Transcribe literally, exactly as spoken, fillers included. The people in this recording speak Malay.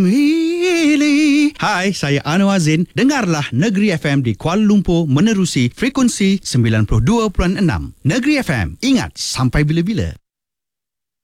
Hai, saya Anwar Zain. Dengarlah Negeri F M di Kuala Lumpur menerusi frekuensi sembilan puluh dua perpuluhan enam. Negeri F M, ingat sampai bila-bila.